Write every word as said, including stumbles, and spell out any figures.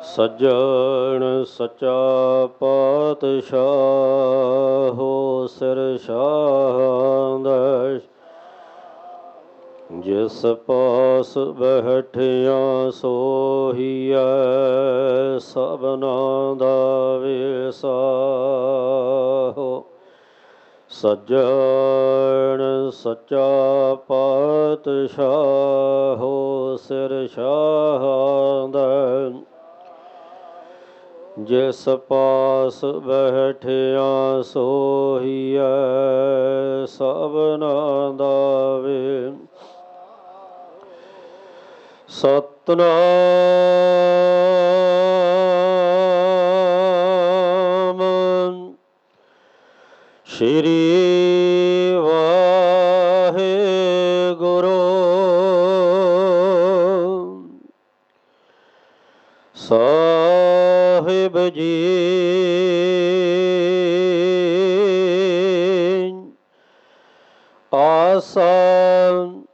ਸੱਜਣ ਸੱਚਾ ਪਾਤਸ਼ਾਹ ਹੋ ਸਿਰ ਸ਼ਾਹੰਦਸ਼ ਜਿਸ ਪਾਸ ਬੈਠਿਆ ਸੋਹੀਐ ਸਭਨਾਂ ਦਾ ਵਿਸਾਹੋ। ਸੱਜਣ ਸੱਚਾ ਪਾਤਸ਼ਾਹ ਹੋ ਸਿਰ ਸ਼ਾਹੰਦਸ਼ ਜਿਸ ਪਾਸ ਬੈਠਿਆ ਸੋਹੀਐ ਸਭਨਾਂ ਦਾ ਵੇ। ਸਤਿਨਾਮ ਸ਼੍ਰੀ ਵਾਹਿਗੁਰੂ ਸਾਹਿਬ ਜੀ। ਆਸਾ